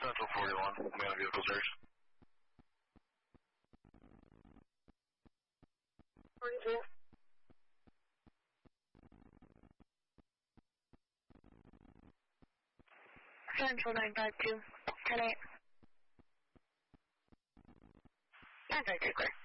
Central 41, man on vehicle search. 42. Central 952, 10-8. 952, clear.